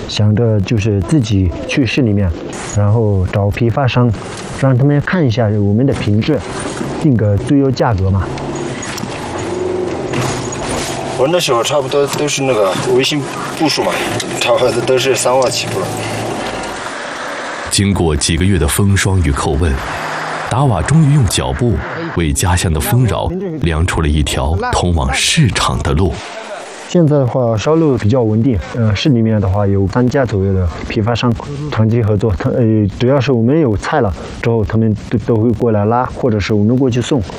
想着就是自己去市里面，然后找批发商，让他们看一下我们的品质，定个最优价格嘛。 我那时候差不多都是那个微信步数嘛，差不多都是3万起步。 经过几个月的风霜与叩问，达瓦终于用脚步为家乡的丰饶量出了一条通往市场的路。 现在的话，销路比较稳定。市里面的话有3家左右的批发商长期合作。主要是我们有菜了之后，他们都会过来拉，或者是我们过去送。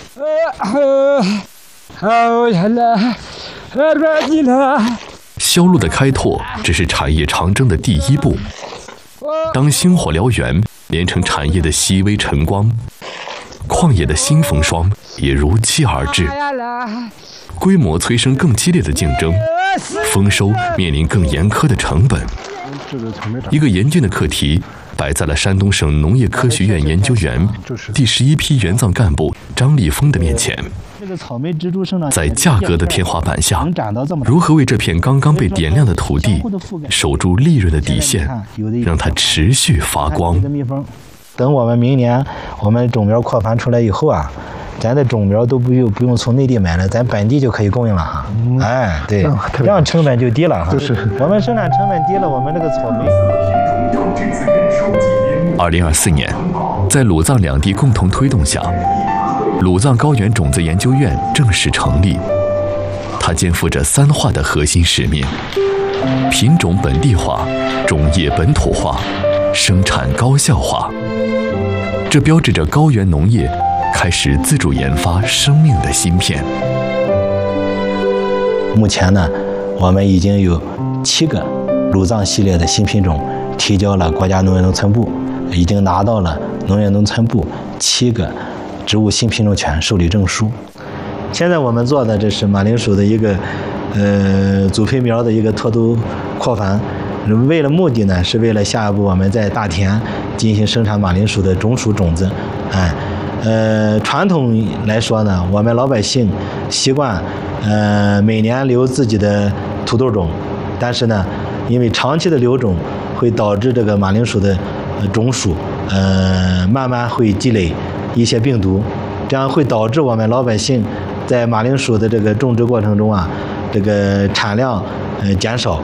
销路的开拓只是产业长征的第一步。当星火燎原连成产业的熹微晨光，旷野的新风霜也如期而至。规模催生更激烈的竞争，丰收面临更严苛的成本。一个严峻的课题摆在了山东省农业科学院研究员第11批援藏干部张立峰的面前。在价格的天花板下，如何为这片刚刚被点亮的土地守住利润的底线，让它持续发光？ 等我们明年我们种苗扩繁出来以后啊，咱的种苗都不用从内地买了，咱本地就可以供应了哈。哎，对，这样成本就低了哈。就是我们生产成本低了，我们这个草莓。 2024年，在鲁藏两地共同推动下，鲁藏高原种子研究院正式成立。它肩负着3化的核心使命：品种本地化、种业本土化、生产高效化。这标志着高原农业开始自主研发生命的芯片。 目前呢，我们已经有7个鲁藏系列的新品种提交了国家农业农村部，已经拿到了农业农村部7个植物新品种权受理证书。现在我们做的这是马铃薯的一个组培苗的一个脱兜扩繁，为了目的呢，是为了下一步我们在大田进行生产马铃薯的种属种子。传统来说呢，我们老百姓习惯每年留自己的土豆种，但是呢，因为长期的留种会导致这个马铃薯的种属慢慢会积累一些病毒，这样会导致我们老百姓在马铃薯的这个种植过程中啊，这个产量减少。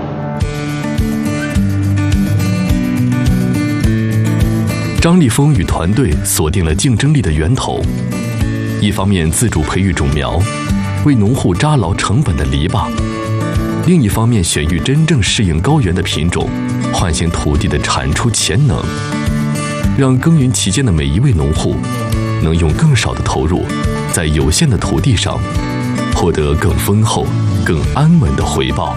张立峰与团队锁定了竞争力的源头，一方面自主培育种苗，为农户扎牢成本的篱笆；另一方面选育真正适应高原的品种，唤醒土地的产出潜能，让耕耘其间的每一位农户能用更少的投入，在有限的土地上获得更丰厚、更安稳的回报。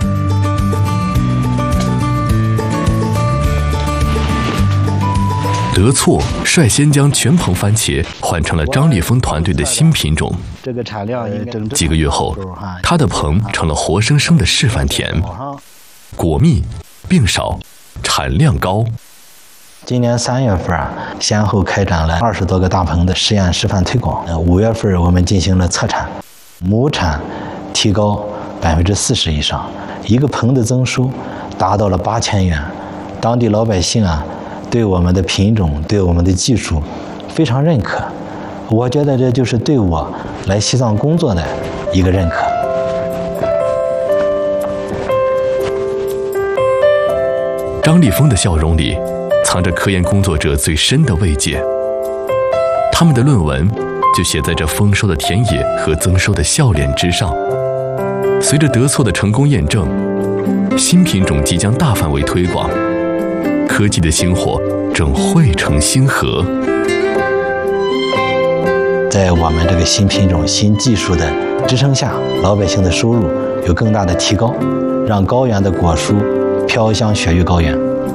德措率先将全棚番茄换成了张立峰团队的新品种。 这个产量几个月后，他的棚成了活生生的示范田，果密、病少、产量高。 今年3月份先后开展了20多个大棚的实验示范推广。5月份我们进行了测产，亩产提高40%以上，一个棚的增收达到了8000元。当地老百姓啊，对我们的品种、对我们的技术非常认可。我觉得这就是对我来西藏工作的一个认可。 张立峰的笑容里藏着科研工作者最深的慰藉。他们的论文就写在这丰收的田野和增收的笑脸之上。随着德措的成功验证，新品种即将大范围推广，科技的星火正汇成星河。 在我们这个新品种、新技术的支撑下，老百姓的收入有更大的提高，让高原的果蔬飘香雪域高原。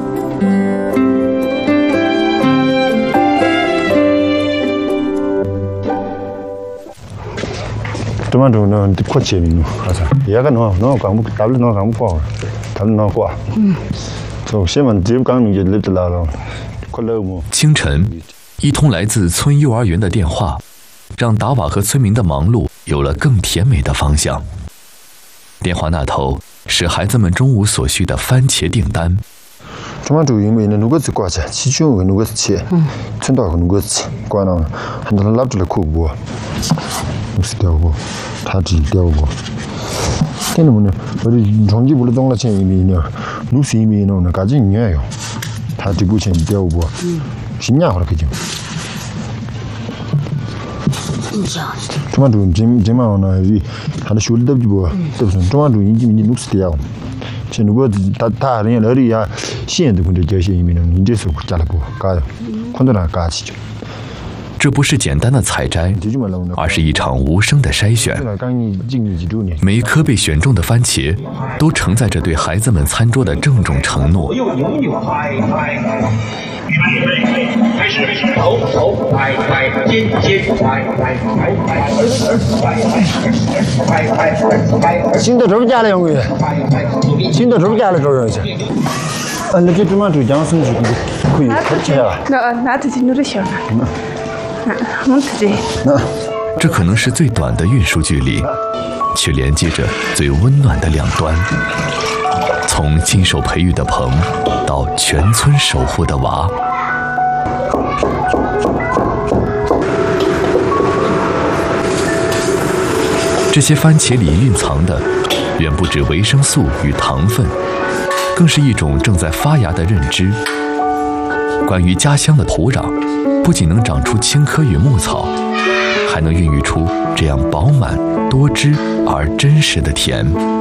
这么多呢，扩起来了，好像也个孬讲不，打不孬讲不过，打不孬过。就新闻只讲你就知道了，快乐么？ 清晨，一通来自村幼儿园的电话，让达瓦和村民的忙碌有了更甜美的方向。电话那头是孩子们中午所需的番茄订单。 中央主因为那个子挂起，其中有那个切，村道那个切，挂上，很多人拉出来哭过，不是掉过，他只掉过。听到没有？我这长期不是中了钱一米呢，路是一米呢，那赶紧你哟，他这个钱掉过，新年好了可以讲。中央主今嘛呢，他的手里都不，都是中央主因今年路是掉。像如果他人家那里呀，现在可能这些移民人，你这是加了不？加，看到那加起就。 这不是简单的采摘，而是一场无声的筛选。每一颗被选中的番茄，都承载着对孩子们餐桌的郑重承诺。 开始，头，肩， 新的这不加了用的，新的这不加了多少钱？那这他妈就讲什么可以吃起来了？ 那自己弄的小嘛，我自己。 这可能是最短的运输距离，却连接着最温暖的两端。从亲手培育的棚，到全村守护的娃。这些番茄里蕴藏的，远不止维生素与糖分，更是一种正在发芽的认知。关于家乡的土壤，不仅能长出青稞与牧草，还能孕育出这样饱满、多汁而真实的甜。